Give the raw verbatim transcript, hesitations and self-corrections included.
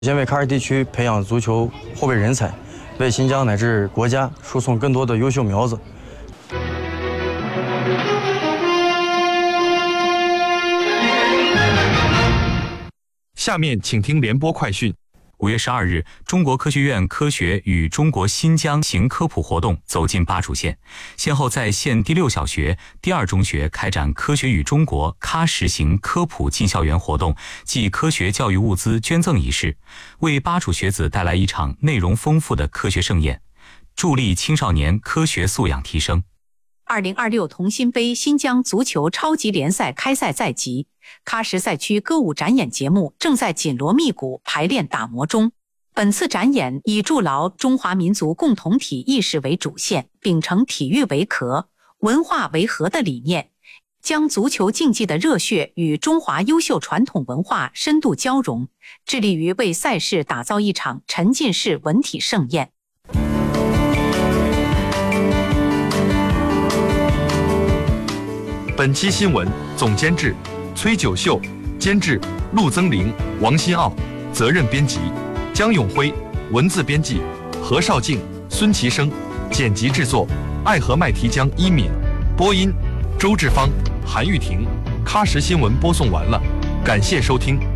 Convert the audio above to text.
先为喀什地区培养足球后备人才，为新疆乃至国家输送更多的优秀苗子。 下面请听联播快讯。 五月十二日，中国科学院科学与中国新疆行科普活动走进巴楚县，先后在县第六小学、第二中学开展科学与中国喀什行科普进校园活动暨科学教育物资捐赠仪式，为巴楚学子带来一场内容丰富的科学盛宴，助力青少年科学素养提升。 二零二六同心杯新疆足球超级联赛开赛在即，喀什赛区歌舞展演节目正在紧锣密鼓排练打磨中。本次展演以筑牢中华民族共同体意识为主线，秉承体育为壳、文化为核的理念，将足球竞技的热血与中华优秀传统文化深度交融，致力于为赛事打造一场沉浸式文体盛宴。 本期新闻总监制崔九秀，监制陆增玲、王新奥，责任编辑江永辉，文字编辑何少静、孙其生，剪辑制作爱和麦提江一敏，播音周志芳、韩玉婷。喀什新闻播送完了，感谢收听。